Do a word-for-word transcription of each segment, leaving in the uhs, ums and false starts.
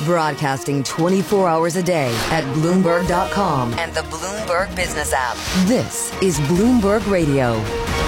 Broadcasting twenty-four hours a day at Bloomberg dot com and the Bloomberg Business app. This is Bloomberg Radio.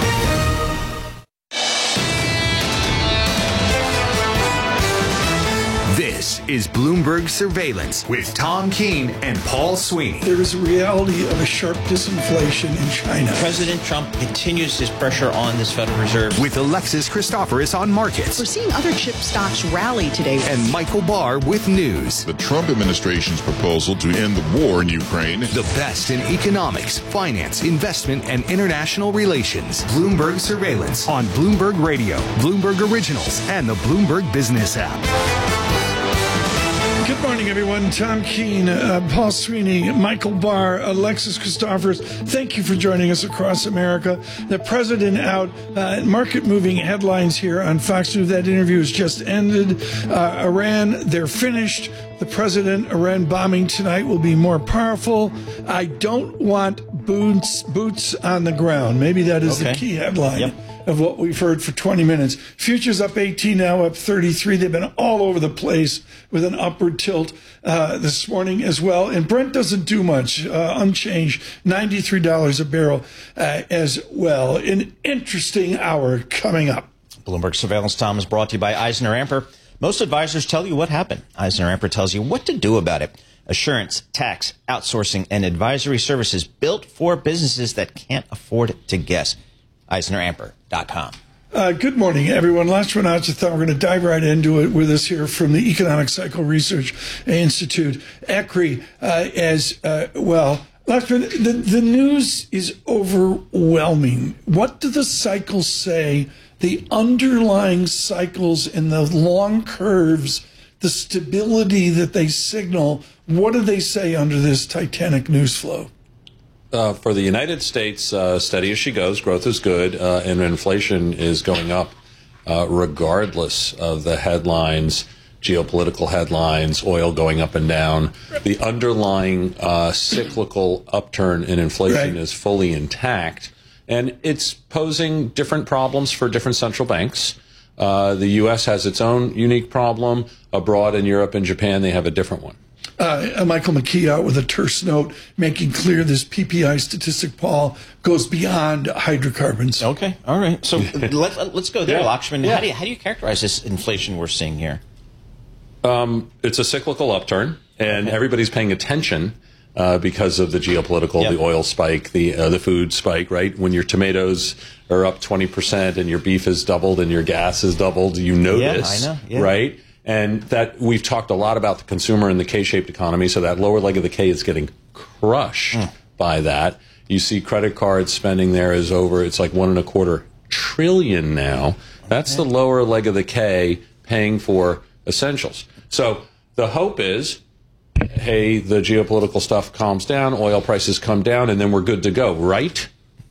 This is Bloomberg Surveillance with Tom Keene and Paul Sweeney. There is a reality of a sharp disinflation in China. President Trump continues his pressure on this Federal Reserve. With Alexis Christoforous on markets. We're seeing other chip stocks rally today. And Michael Barr with news. The Trump administration's proposal to end the war in Ukraine. The best in economics, finance, investment, and international relations. Bloomberg Surveillance on Bloomberg Radio, Bloomberg Originals, and the Bloomberg Business app. Good morning, everyone. Tom Keene, uh, Paul Sweeney, Michael Barr, Alexis Christoforous. Thank you for joining us across America. The president out. Uh, market-moving headlines here on Fox News. That interview has just ended. Uh, Iran, they're finished. The president, Iran bombing tonight will be more powerful. I don't want boots, boots on the ground. Maybe that is okay. The key headline. Yep. Of what we've heard for twenty minutes. Futures up eighteen, now up thirty-three. They've been all over the place with an upward tilt uh, this morning as well. And Brent doesn't do much, uh, unchanged, ninety-three dollars a barrel uh, as well. An interesting hour coming up. Bloomberg Surveillance, Tom, is brought to you by Eisner Amper. Most advisors tell you what happened. Eisner Amper tells you what to do about it. Assurance, tax, outsourcing, and advisory services built for businesses that can't afford to guess. Eisner Amper dot com. Uh, good morning, everyone. Last one out, I thought we're going to dive right into it with us here from the Economic Cycle Research Institute, E C R I, uh, as uh, well. Last one, the, the news is overwhelming. What do the cycles say? The underlying cycles and the long curves, the stability that they signal, what do they say under this titanic news flow? Uh, for the United States, uh, steady as she goes, growth is good, uh, and inflation is going up uh, regardless of the headlines, geopolitical headlines, oil going up and down. The underlying uh, cyclical upturn in inflation right. is fully intact, and it's posing different problems for different central banks. Uh, the U S has its own unique problem. Abroad in Europe and Japan, they have a different one. Uh, Michael McKee out with a terse note, making clear this P P I statistic, Paul, goes beyond hydrocarbons. Okay, all right. So let, let's go there, yeah. Lakshman. Yeah. How do you, how do you characterize this inflation we're seeing here? Um, it's a cyclical upturn, and okay. everybody's paying attention uh, because of the geopolitical, yep. the oil spike, the uh, the food spike, right? When your tomatoes are up twenty percent and your beef has doubled and your gas has doubled, you notice, yeah, I know. Yeah. right? And that we've talked a lot about the consumer and the K-shaped economy, so that lower leg of the K is getting crushed mm. by that. You see credit card spending there is over, it's like one and a quarter trillion now. That's the lower leg of the K paying for essentials. So the hope is, hey, the geopolitical stuff calms down, oil prices come down, and then we're good to go, right?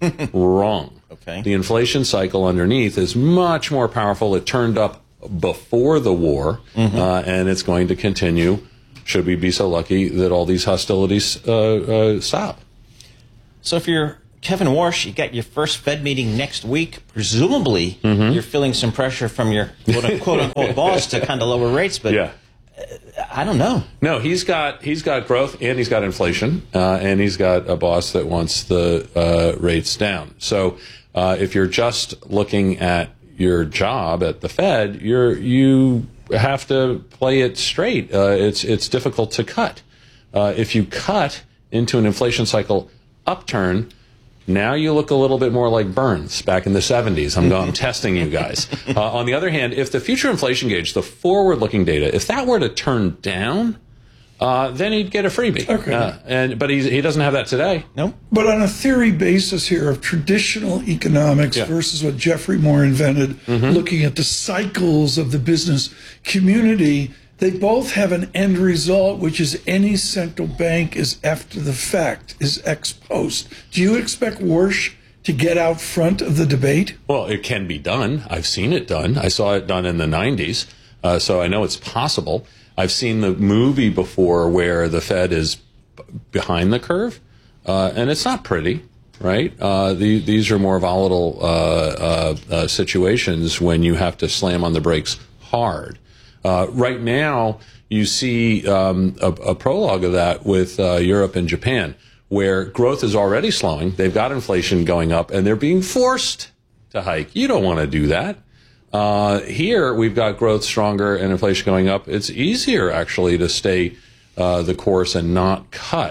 Wrong. Okay. The inflation cycle underneath is much more powerful. It turned up before the war, mm-hmm. uh, and it's going to continue, should we be so lucky that all these hostilities uh, uh, stop. So if you're Kevin Warsh, you got your first Fed meeting next week. Presumably, mm-hmm. you're feeling some pressure from your quote-unquote boss to kind of lower rates, but yeah. I don't know. No, he's got he's got growth and he's got inflation, uh, and he's got a boss that wants the uh, rates down. So uh, if you're just looking at your job at the Fed, you're you have to play it straight. Uh, it's it's difficult to cut. Uh, if you cut into an inflation cycle upturn, now you look a little bit more like Burns back in the seventies. I'm, I'm testing you guys. Uh, on the other hand, if the future inflation gauge, the forward-looking data, if that were to turn down, uh, then he'd get a freebie. Okay. Uh, and but he he doesn't have that today. No. But on a theory basis here of traditional economics yeah. versus what Jeffrey Moore invented, mm-hmm. looking at the cycles of the business community, they both have an end result, which is any central bank is after the fact, is ex post. Do you expect Warsh to get out front of the debate? Well, it can be done. I've seen it done. I saw it done in the nineties, uh, so I know it's possible. I've seen the movie before where the Fed is b- behind the curve, uh, and it's not pretty, right? Uh, the, these are more volatile uh, uh, uh, situations when you have to slam on the brakes hard. Uh, right now, you see um, a, a prologue of that with uh, Europe and Japan, where growth is already slowing. They've got inflation going up, and they're being forced to hike. You don't want to do that. Uh, here, we've got growth stronger and inflation going up. It's easier, actually, to stay uh, the course and not cut.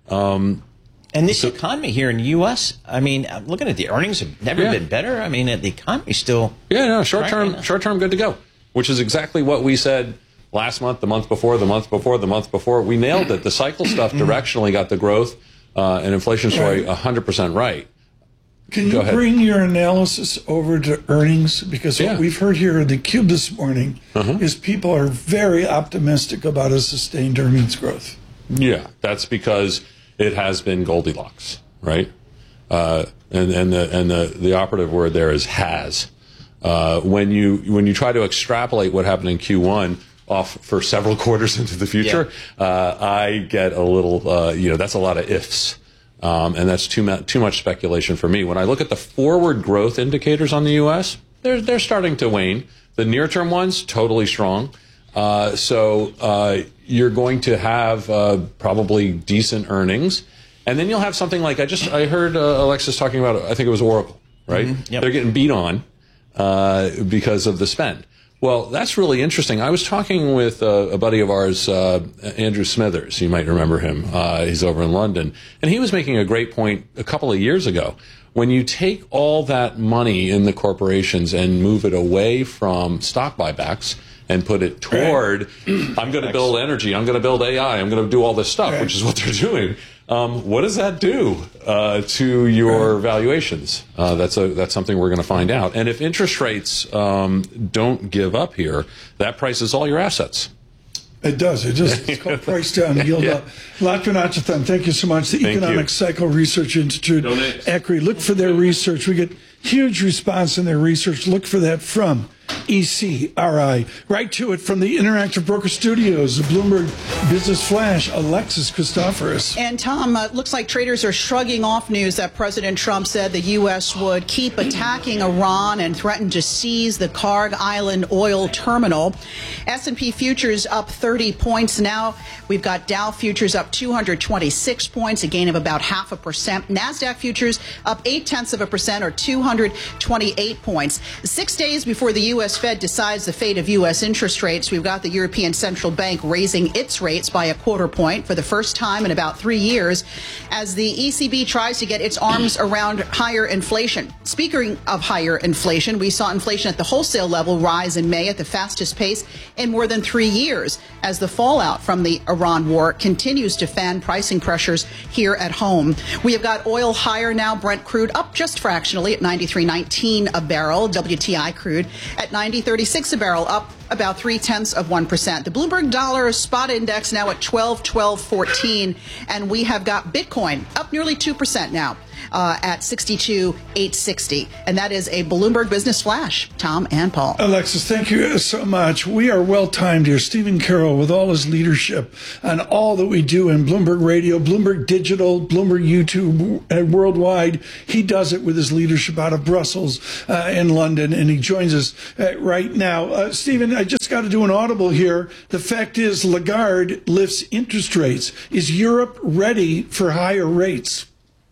Um, and this so, economy here in the U S, I mean, I'm looking at the earnings have never yeah. been better. I mean, the economy's still... Yeah, no, short term, right, short term, good to go, which is exactly what we said last month, the month before, the month before, the month before. We nailed it. The cycle stuff directionally got the growth uh, and inflation story one hundred percent right. Can Go you ahead. bring your analysis over to earnings? Because Yeah. what we've heard here in the Cube this morning Uh-huh. is people are very optimistic about a sustained earnings growth. Yeah, that's because it has been Goldilocks, right? Uh, and and the and the, the operative word there is has. Uh, when you when you try to extrapolate what happened in Q one off for several quarters into the future, yeah. uh, I get a little, uh, you know, that's a lot of ifs. Um, and that's too, too much speculation for me. When I look at the forward growth indicators on the U S, they're, they're starting to wane. The near-term ones, totally strong. Uh, so uh, you're going to have uh, probably decent earnings. And then you'll have something like, I just I heard uh, Alexis talking about, I think it was Oracle, right? Mm-hmm. Yep. They're getting beat on uh, because of the spend. Well, that's really interesting. I was talking with uh, a buddy of ours, uh, Andrew Smithers. You might remember him. Uh, he's over in London. And he was making a great point a couple of years ago. When you take all that money in the corporations and move it away from stock buybacks and put it toward, I'm going to build energy, I'm going to build A I, I'm going to do all this stuff, which is what they're doing. Um, what does that do uh, to your valuations? Uh, that's a that's something we're going to find out. And if interest rates um, don't give up here, that prices all your assets. It does. It just it's called price down, yield Yeah. up. Lakshman Achathan, thank you so much. The Thank Economic you. Cycle Research Institute, Donate. ECRI. Look for their research. We get huge response in their research. Look for that from E C R I. Right to it from the Interactive Broker Studios, the Bloomberg Business Flash, Alexis Christoforous. And Tom, uh, looks like traders are shrugging off news that President Trump said the U S would keep attacking Iran and threatened to seize the Karg Island oil terminal. S and P futures up thirty points now. We've got Dow futures up two hundred twenty-six points, a gain of about half a percent. NASDAQ futures up eight tenths of a percent or two hundred twenty-eight points. Six days before the U S Fed decides the fate of U S interest rates, we've got the European Central Bank raising its rates by a quarter point for the first time in about three years as the E C B tries to get its arms around higher inflation. Speaking of higher inflation, we saw inflation at the wholesale level rise in May at the fastest pace in more than three years as the fallout from the Iran war continues to fan pricing pressures here at home. We have got oil higher now, Brent crude up just fractionally at ninety-three nineteen a barrel, W T I crude at ninety thirty-six a barrel, up about three tenths of one percent. The Bloomberg Dollar Spot Index now at twelve twelve fourteen, and we have got Bitcoin up nearly two percent now uh, at sixty-two eight sixty, and that is a Bloomberg Business Flash. Tom and Paul. Alexis, thank you so much. We are well timed here. Stephen Carroll, with all his leadership on all that we do in Bloomberg Radio, Bloomberg Digital, Bloomberg YouTube, and worldwide, he does it with his leadership out of Brussels uh, and London, and he joins us uh, right now. Uh, Stephen, I just got to do an audible here. The fact is, Lagarde lifts interest rates. Is Europe ready for higher rates?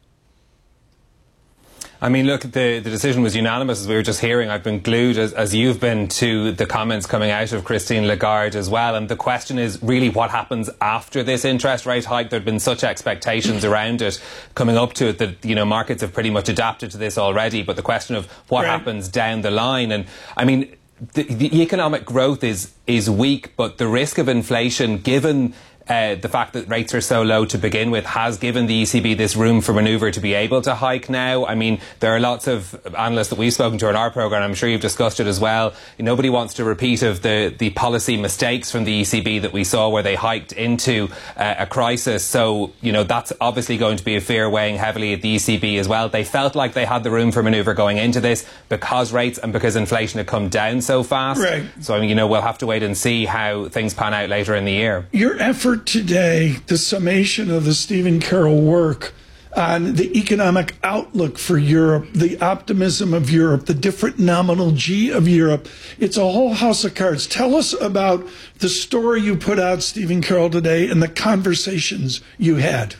I mean, look, the, the decision was unanimous, as we were just hearing. I've been glued, as, as you've been, to the comments coming out of Christine Lagarde as well. And the question is really what happens after this interest rate hike. There have been such expectations around it coming up to it that, you know, markets have pretty much adapted to this already. But the question of what Right. happens down the line. And, I mean, the, the economic growth is, is weak, but the risk of inflation, given Uh, the fact that rates are so low to begin with, has given the E C B this room for manoeuvre to be able to hike now. I mean, there are lots of analysts that we've spoken to in our programme, I'm sure you've discussed it as well. Nobody wants to repeat of the, the policy mistakes from the E C B that we saw where they hiked into uh, a crisis. So, you know, that's obviously going to be a fear weighing heavily at the E C B as well. They felt like they had the room for manoeuvre going into this because rates and because inflation had come down so fast. Right. So, I mean, you know, we'll have to wait and see how things pan out later in the year. Your effort today, the summation of the Stephen Carroll work, on the economic outlook for Europe, the optimism of Europe, the different nominal G of Europe. It's a whole house of cards. Tell us about the story you put out, Stephen Carroll, today and the conversations you had.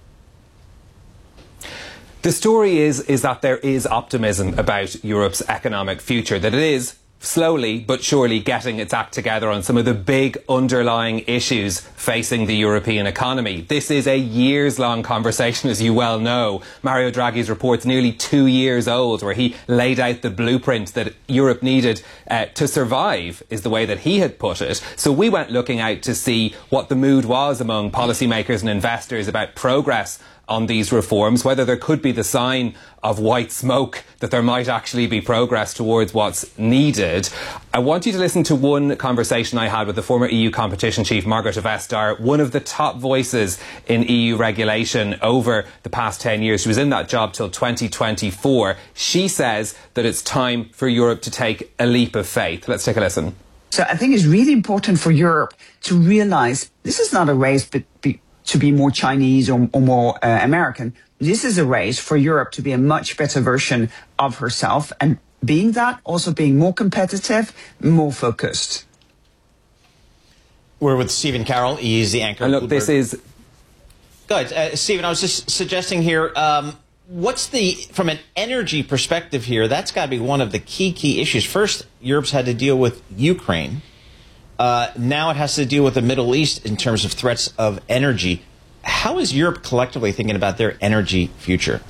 The story is, is that there is optimism about Europe's economic future, that it is slowly but surely getting its act together on some of the big underlying issues facing the European economy. This is a years-long conversation, as you well know. Mario Draghi's report's nearly two years old, where he laid out the blueprint that Europe needed uh, to survive, is the way that he had put it. So we went looking out to see what the mood was among policymakers and investors about progress on these reforms, whether there could be the sign of white smoke, that there might actually be progress towards what's needed. I want you to listen to one conversation I had with the former E U competition chief, Margaret Vestager, one of the top voices in E U regulation over the past ten years. She was in that job till twenty twenty-four. She says that it's time for Europe to take a leap of faith. Let's take a listen. So I think it's really important for Europe to realise this is not a race but be to be more Chinese or, or more uh, American. This is a race for Europe to be a much better version of herself, and being that, also being more competitive, more focused. We're with Stephen Carroll. He's the anchor. And look, this is... Go ahead, uh, Stephen, I was just suggesting here, um, what's the, from an energy perspective here, that's got to be one of the key, key issues. First, Europe's had to deal with Ukraine. Uh, now it has to deal with the Middle East in terms of threats of energy. How is Europe collectively thinking about their energy future?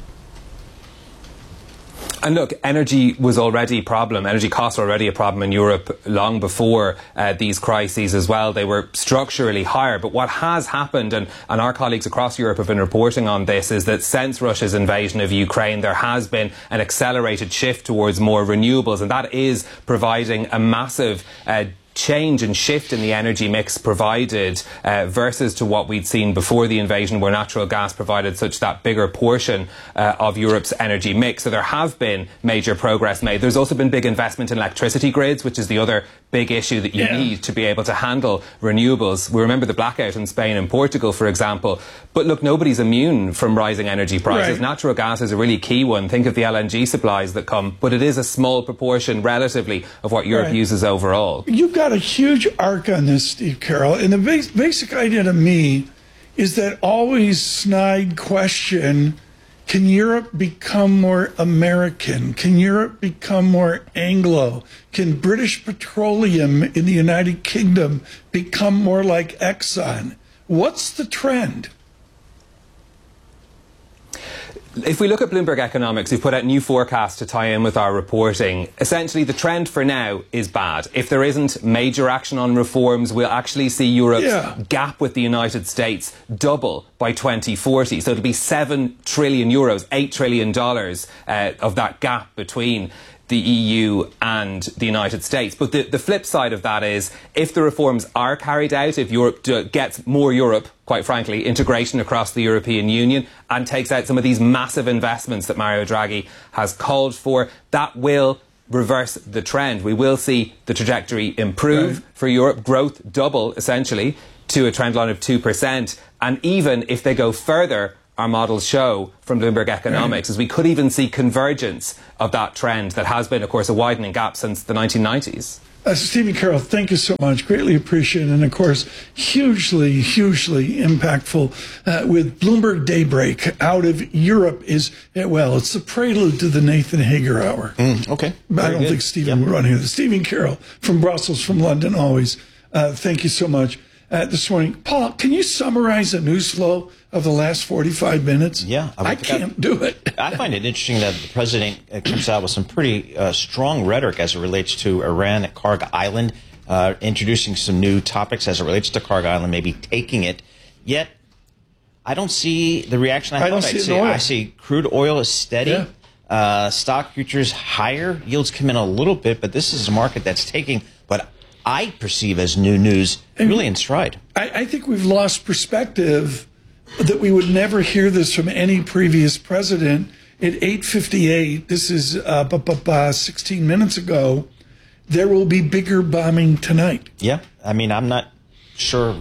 And look, energy was already a problem. Energy costs were already a problem in Europe long before uh, these crises as well. They were structurally higher. But what has happened, and, and our colleagues across Europe have been reporting on this, is that since Russia's invasion of Ukraine, there has been an accelerated shift towards more renewables. And that is providing a massive uh, change and shift in the energy mix provided uh, versus to what we'd seen before the invasion, where natural gas provided such that bigger portion uh, of Europe's energy mix. So there have been major progress made. There's also been big investment in electricity grids, which is the other big issue that you yeah. need to be able to handle renewables. We remember the blackout in Spain and Portugal, for example. But look, nobody's immune from rising energy prices. Right. Natural gas is a really key one. Think of the L N G supplies that come, but it is a small proportion relatively of what Europe right. uses overall. You've got a huge arc on this, Steve Carroll, and the base, basic idea to me is that always snide question: can Europe become more American? Can Europe become more Anglo? Can British Petroleum in the United Kingdom become more like Exxon? What's the trend? If we look at Bloomberg Economics, we've put out new forecasts to tie in with our reporting. Essentially, the trend for now is bad. If there isn't major action on reforms, we'll actually see Europe's yeah. gap with the United States double by twenty forty. So it'll be seven trillion euros, eight trillion dollars uh, of that gap between the E U and the United States. But the, the flip side of that is, if the reforms are carried out, if Europe do, gets more Europe, quite frankly, integration across the European Union, and takes out some of these massive investments that Mario Draghi has called for, that will reverse the trend. We will see the trajectory improve right. for Europe, growth double, essentially, to a trend line of two percent. And even if they go further, our models show from Bloomberg Economics, right. as we could even see convergence of that trend that has been, of course, a widening gap since the nineteen nineties. Uh, Stephen Carroll, thank you so much. Greatly appreciated. And, of course, hugely, hugely impactful uh, with Bloomberg Daybreak out of Europe is, well, it's the prelude to the Nathan Hager Hour. Mm, okay. But I don't good. think Stephen yep. would run here. Stephen Carroll from Brussels, from London, always. Uh, thank you so much. Uh, this morning, Paul, can you summarize the news flow of the last forty-five minutes? Yeah. I, I can't I, do it. I find it interesting that the president uh, comes out with some pretty uh, strong rhetoric as it relates to Iran at Karg Island, uh, introducing some new topics as it relates to Karg Island, maybe taking it. Yet, I don't see the reaction I, I thought don't I'd see. see. I see crude oil is steady. Yeah. Uh, stock futures higher. Yields come in a little bit, but this is a market that's taking what I perceive as new news really in stride. I, I think we've lost perspective that we would never hear this from any previous president. At eight fifty-eight, this is uh, bu- bu- bu- sixteen minutes ago, there will be bigger bombing tonight. Yeah, I mean, I'm not sure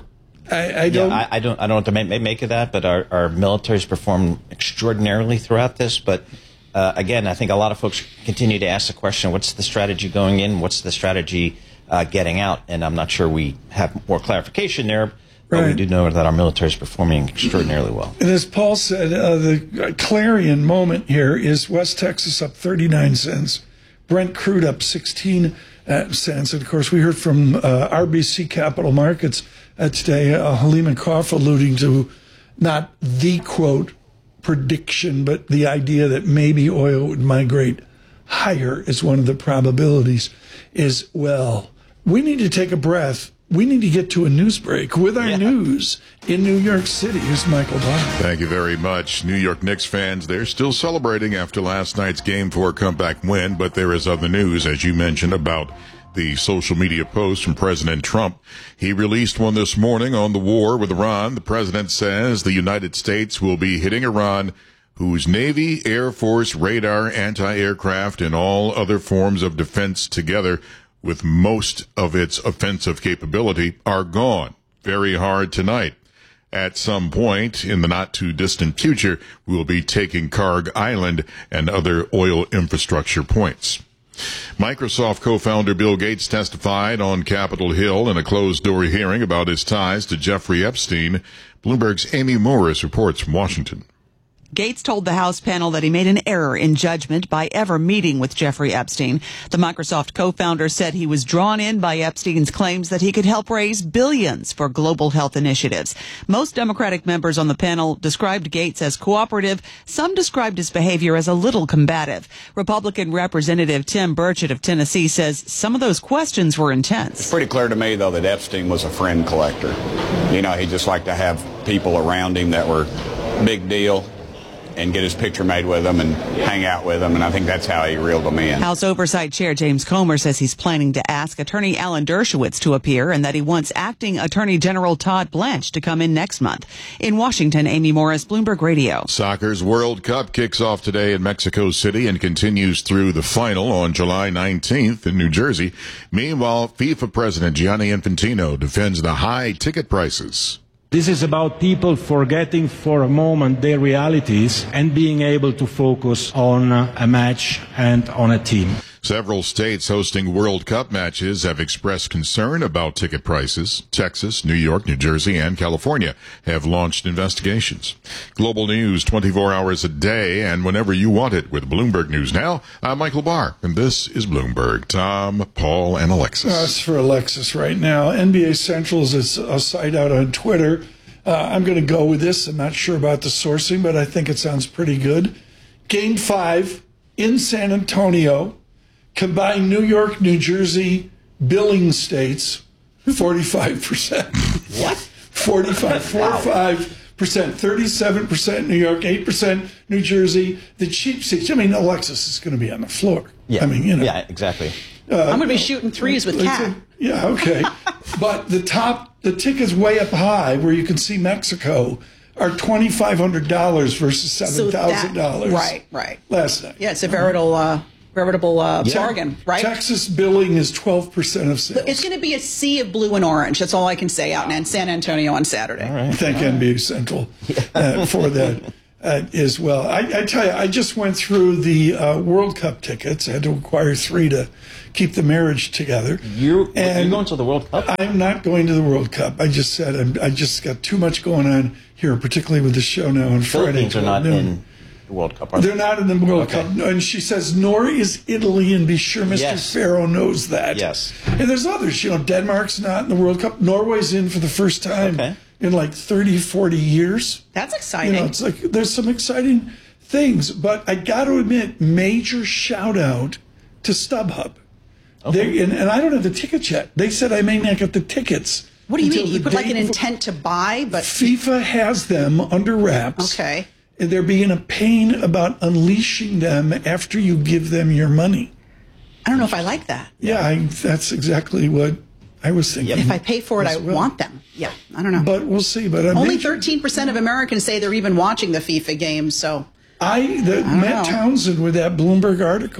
I, I don't. Yeah, I, I don't. I don't know what to make, make of that. But our, our military's performed extraordinarily throughout this. But uh, again, I think a lot of folks continue to ask the question: what's the strategy going in? What's the strategy uh, getting out? And I'm not sure we have more clarification there. But right. we do know that our military is performing extraordinarily well. And as Paul said, uh, the clarion moment here is West Texas up thirty-nine cents, Brent crude up sixteen cents. And, of course, we heard from uh, R B C Capital Markets uh, today, uh, Halima Koff alluding to not the, quote, prediction, but the idea that maybe oil would migrate higher is one of the probabilities as well. We need to take a breath. We need to get to a news break with our yeah. news in New York City. Here's Michael Barr. Thank you very much. New York Knicks fans, they're still celebrating after last night's Game four comeback win, but there is other news, as you mentioned, about the social media post from President Trump. He released one this morning on the war with Iran. The president says the United States will be hitting Iran, whose Navy, Air Force, radar, anti-aircraft, and all other forms of defense together with most of its offensive capability are gone. Very hard tonight. At some point in the not-too-distant future, we'll be taking Karg Island and other oil infrastructure points. Microsoft co-founder Bill Gates testified on Capitol Hill in a closed-door hearing about his ties to Jeffrey Epstein. Bloomberg's Amy Morris reports from Washington. Gates told the House panel that he made an error in judgment by ever meeting with Jeffrey Epstein. The Microsoft co-founder said he was drawn in by Epstein's claims that he could help raise billions for global health initiatives. Most Democratic members on the panel described Gates as cooperative. Some described his behavior as a little combative. Republican Representative Tim Burchett of Tennessee says some of those questions were intense. It's pretty clear to me, though, that Epstein was a friend collector. You know, he just liked to have people around him that were big deal and get his picture made with them and hang out with them, and I think that's how he reeled them in. House Oversight Chair James Comer says he's planning to ask Attorney Alan Dershowitz to appear and that he wants Acting Attorney General Todd Blanche to come in next month. In Washington, Amy Morris, Bloomberg Radio. Soccer's World Cup kicks off today in Mexico City and continues through the final on July nineteenth in New Jersey. Meanwhile, FIFA President Gianni Infantino defends the high ticket prices. This is about people forgetting for a moment their realities and being able to focus on a match and on a team. Several states hosting World Cup matches have expressed concern about ticket prices. Texas, New York, New Jersey, and California have launched investigations. Global news twenty-four hours a day and whenever you want it with Bloomberg News Now. I'm Michael Barr, and this is Bloomberg. Tom, Paul, and Alexis. That's for Alexis right now. N B A Central is a site out on Twitter. Uh, I'm going to go with this. I'm not sure about the sourcing, but I think it sounds pretty good. Game five in San Antonio. Combined New York, New Jersey billing states, forty-five percent. What? forty-five, forty-five percent, thirty-seven percent New York, eight percent New Jersey. The cheap seats, I mean, Alexis is going to be on the floor. Yeah. I mean, you know. Yeah, exactly. Uh, I'm going to be shooting threes with Kat. Yeah, okay. But the top, the tickets way up high where you can see Mexico are twenty-five hundred dollars versus seven thousand dollars. So right, right. Last night. Yeah, it's a veritable... Uh, Veritable uh, yeah. bargain, right? Texas billing is twelve percent of sales. It's going to be a sea of blue and orange. That's all I can say out in San Antonio on Saturday. All right. Thank all N B A right. Central uh, for that uh, as well. I, I tell you, I just went through the uh, World Cup tickets. I had to acquire three to keep the marriage together. You, and you're going to the World Cup? I'm not going to the World Cup. I just said I'm, I just got too much going on here, particularly with the show now on Friday. Philippines are not noon. in World Cup. They're not in the World okay. Cup. And she says, nor is Italy, and be sure Mister Yes. Farrow knows that. Yes. And there's others. You know, Denmark's not in the World Cup. Norway's in for the first time okay. in like thirty, forty years. That's exciting. You know, it's like there's some exciting things. But I got to admit, major shout out to StubHub. Okay. They, and, and I don't have the tickets yet. They said I may not get the tickets. What do you mean? You put like an intent to buy? But FIFA has them under wraps. Okay. And they're being a pain about unleashing them after you give them your money. I don't know if I like that. Yeah, I, that's exactly what I was thinking. If I pay for it, I well. want them. Yeah, I don't know. But we'll see. But I'm only thirteen percent of Americans say they're even watching the FIFA games. So I, the, I Matt know. Townsend with that Bloomberg article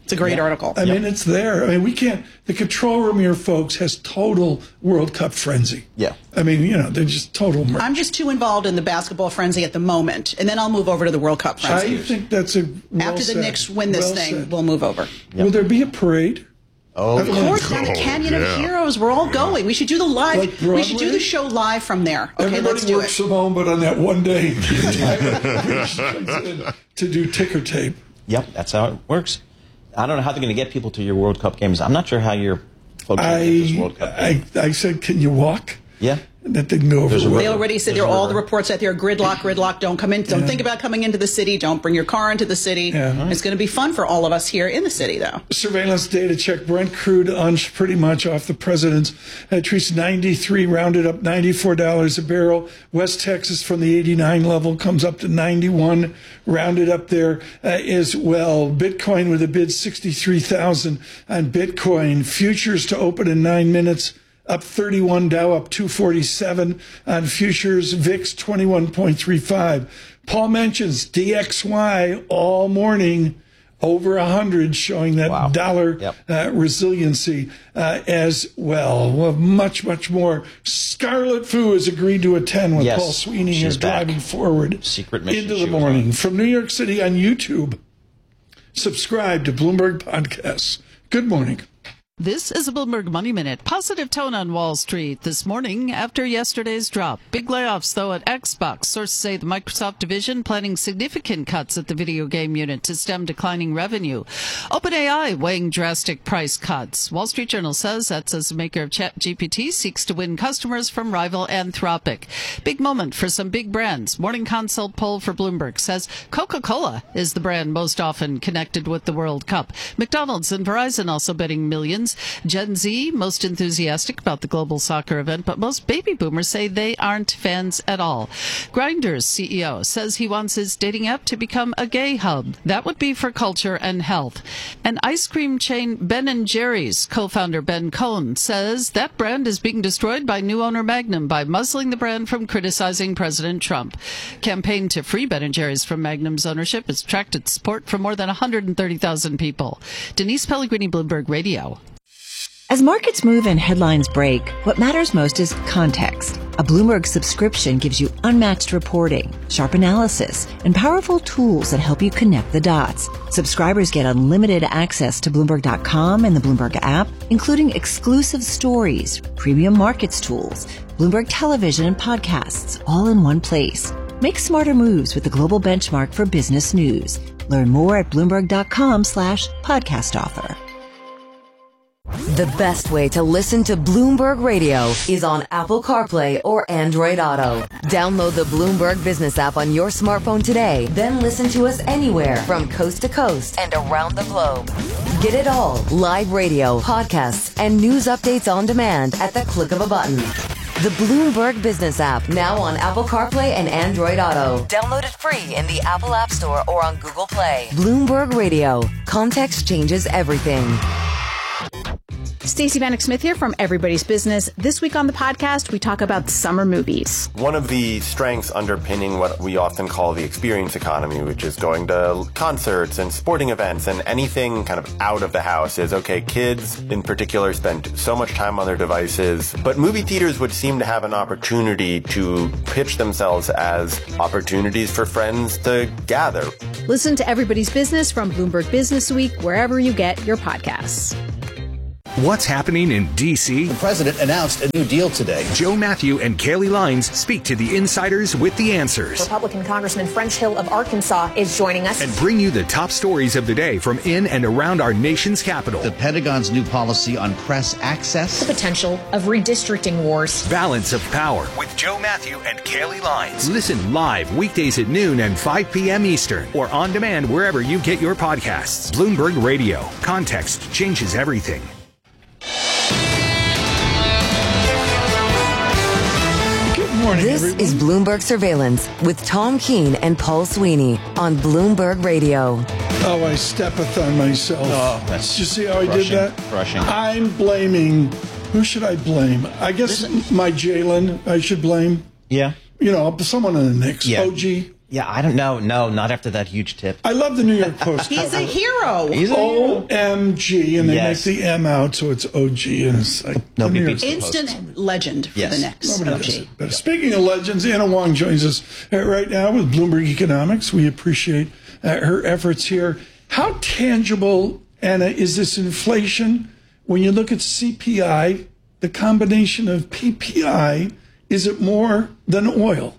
It's a great yeah. article. I yep. mean, it's there. I mean, we can't. The control room here, folks, has total World Cup frenzy. Yeah. I mean, you know, they're just total. Merch. I'm just too involved in the basketball frenzy at the moment, and then I'll move over to the World Cup frenzy. I think that's a well After the said. Knicks win this well thing, said. we'll move over. Yep. Will there be a parade? Oh, of course, down the Oh, Canyon yeah. of Heroes. We're all going. We should do the live. Like we should do Broadway? the show live from there. Okay, Everybody let's do works it. from home, but on that one day, to do ticker tape. Yep, that's how it works. I don't know how they're going to get people to your World Cup games. I'm not sure how your folks are going to get this I, World Cup I, game. I said, can you walk? Yeah. That didn't go over There's a well. They already said there are all the reports out there. Gridlock, gridlock. Don't come in. Don't Yeah. think about coming into the city. Don't bring your car into the city. Yeah. It's going to be fun for all of us here in the city, though. Surveillance data check. Brent crude unched pretty much off the president's. Uh, treats ninety-three, rounded up ninety-four dollars a barrel. West Texas from the eighty-nine level comes up to ninety-one, rounded up there uh, as well. Bitcoin with a bid sixty-three thousand on Bitcoin. Futures to open in nine minutes. Up thirty-one, Dow up two forty-seven on futures, V I X twenty-one point three five. Paul mentions D X Y all morning, over one hundred, showing that Wow. dollar Yep. uh, resiliency uh, as well. We'll have much, much more. Scarlet Fu has agreed to attend with Yes, Paul Sweeney she's here back. driving forward Secret mission into she the was morning. on. From New York City on YouTube, subscribe to Bloomberg Podcasts. Good morning. This is a Bloomberg Money Minute. Positive tone on Wall Street this morning after yesterday's drop. Big layoffs, though, at Xbox. Sources say the Microsoft division planning significant cuts at the video game unit to stem declining revenue. OpenAI weighing drastic price cuts. Wall Street Journal says that's as the maker of ChatGPT seeks to win customers from rival Anthropic. Big moment for some big brands. Morning Consult poll for Bloomberg says Coca-Cola is the brand most often connected with the World Cup. McDonald's and Verizon also betting millions. Gen Z, most enthusiastic about the global soccer event, but most baby boomers say they aren't fans at all. Grindr's C E O says he wants his dating app to become a gay hub. That would be for culture and health. And ice cream chain Ben and Jerry's co-founder Ben Cohn says that brand is being destroyed by new owner Magnum by muzzling the brand from criticizing President Trump. Campaign to free Ben and Jerry's from Magnum's ownership has attracted support from more than one hundred thirty thousand people. Denise Pellegrini, Bloomberg Radio. As markets move and headlines break, what matters most is context. A Bloomberg subscription gives you unmatched reporting, sharp analysis, and powerful tools that help you connect the dots. Subscribers get unlimited access to Bloomberg dot com and the Bloomberg app, including exclusive stories, premium markets tools, Bloomberg television and podcasts, all in one place. Make smarter moves with the global benchmark for business news. Learn more at Bloomberg dot com slash podcast offer. The best way to listen to Bloomberg Radio is on Apple CarPlay or Android Auto. Download the Bloomberg Business app on your smartphone today, then listen to us anywhere from coast to coast and around the globe. Get it all, live radio, podcasts, and news updates on demand at the click of a button. The Bloomberg Business app, now on Apple CarPlay and Android Auto. Download it free in the Apple App Store or on Google Play. Bloomberg Radio. Context changes everything. Stacey Vanek Smith here from Everybody's Business. This week on the podcast, we talk about summer movies. One of the strengths underpinning what we often call the experience economy, which is going to concerts and sporting events and anything kind of out of the house, is, okay, kids in particular spend so much time on their devices, but movie theaters would seem to have an opportunity to pitch themselves as opportunities for friends to gather. Listen to Everybody's Business from Bloomberg Business Week, wherever you get your podcasts. What's happening in D C? The president announced a new deal today. Joe Matthew and Kaylee Lines speak to the insiders with the answers. Republican Congressman French Hill of Arkansas is joining us. And bring you the top stories of the day from in and around our nation's capital. The Pentagon's new policy on press access. The potential of redistricting wars. Balance of Power with Joe Matthew and Kaylee Lines. Listen live weekdays at noon and five p.m. Eastern or on demand wherever you get your podcasts. Bloomberg Radio. Context changes everything. Morning, this everyone. is Bloomberg Surveillance with Tom Keene and Paul Sweeney on Bloomberg Radio. Oh, I steppeth on myself. Oh, that's Did you see how I crushing, did that? Crushing. I'm blaming. Who should I blame? I guess my Jalen I should blame. Yeah. You know, someone in the Knicks. Yeah. O G. Yeah, I don't know. No, not after that huge tip. I love the New York Post. He's a hero. He's a O M G, and they Yes. make the M out, so it's O G, and it's like Nobody the New beats York the Post. Instant legend for Yes. the next Nobody O does G. it better. Speaking of legends, Anna Wong joins us uh, right now with Bloomberg Economics. We appreciate uh, her efforts here. How tangible, Anna, is this inflation? When you look at C P I, the combination of P P I, is it more than oil?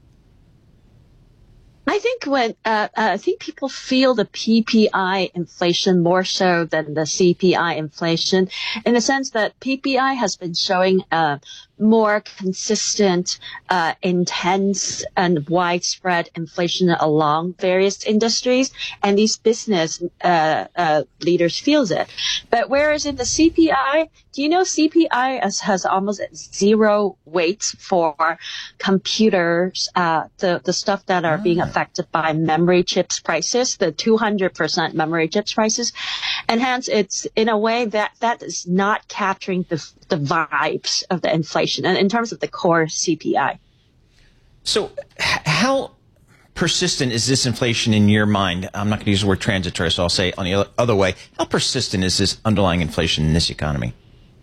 I think when uh, uh, I think people feel the P P I inflation more so than the C P I inflation, in the sense that P P I has been showing uh, more consistent, uh, intense, and widespread inflation along various industries, and these business uh, uh, leaders feels it. But whereas in the C P I, do you know C P I has, has almost zero weight for computers, uh, the the stuff that are being affected by memory chips prices, the two hundred percent memory chips prices, and hence it's in a way that that is not capturing the the vibes of the inflation, and in terms of the core C P I. So, h- how persistent is this inflation in your mind? I'm not going to use the word transitory, so I'll say on the other way. How persistent is this underlying inflation in this economy?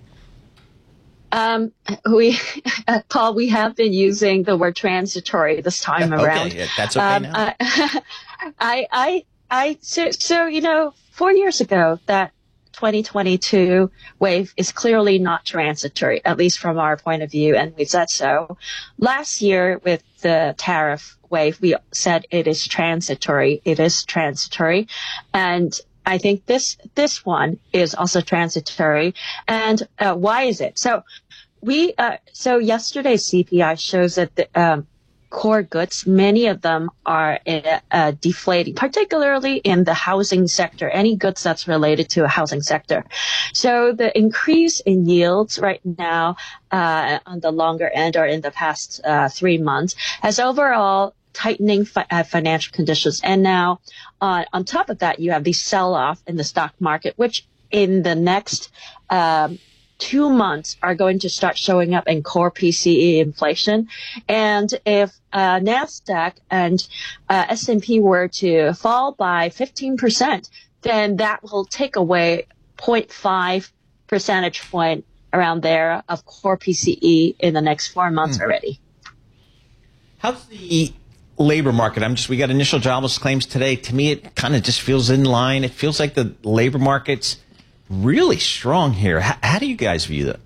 Um, we, uh, Paul, we have been using the word transitory this time Okay, around. yeah, that's okay um, now. I, I, I, I, so, so, you know, four years ago, that twenty twenty-two wave is clearly not transitory, at least from our point of view, and we've said so. Last year, with the tariff wave, we said it is transitory. It is transitory. And I think this this one is also transitory. And uh, why is it? So we uh, so yesterday's C P I shows that the um, core goods, many of them are uh, uh, deflating, particularly in the housing sector, any goods that's related to a housing sector. So the increase in yields right now uh, on the longer end, or in the past uh, three months, has overall tightening fi- uh, financial conditions. And now uh, on top of that, you have the sell-off in the stock market, which in the next um, two months are going to start showing up in core P C E inflation. And if uh, NASDAQ and uh, S and P were to fall by fifteen percent, then that will take away zero point five percentage point around there of core P C E in the next four months hmm. already. How's the labor market? I'm just, we got initial jobless claims today. To me, it kind of just feels in line. It feels like the labor market's really strong here. How, how do you guys view that?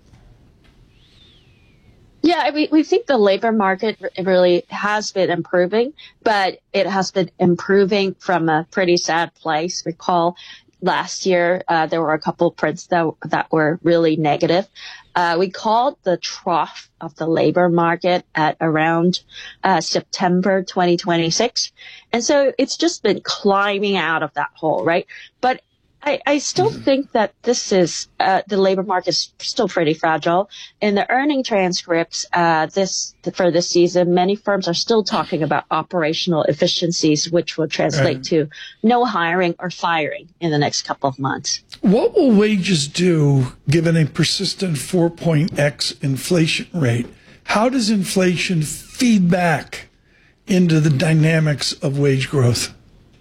Yeah, we, we think the labor market really has been improving, but it has been improving from a pretty sad place. Recall last year, uh, there were a couple of prints that, that were really negative. Uh, we called the trough of the labor market at around uh, September twenty twenty-six. And so it's just been climbing out of that hole, right? But I, I still think that this is, uh, the labor market is still pretty fragile. In the earning transcripts, uh, this, for this season, many firms are still talking about operational efficiencies, which will translate Right. to no hiring or firing in the next couple of months. What will wages do given a persistent four point X inflation rate? How does inflation feed back into the dynamics of wage growth?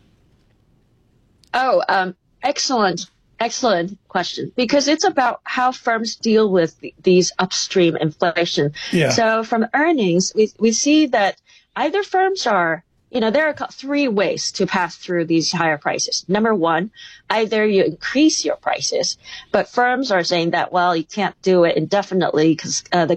Oh, um, excellent, excellent question, because it's about how firms deal with th- these upstream inflation. Yeah. So from earnings, we, we see that either firms are, you know, there are three ways to pass through these higher prices. Number one, either you increase your prices, but firms are saying that, well, you can't do it indefinitely because uh, the